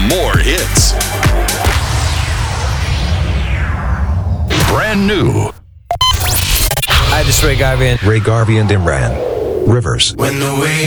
more hits. Brand new. Hi, this is Ray Garvey. Ray Garvey and Imran. Rivers. When the way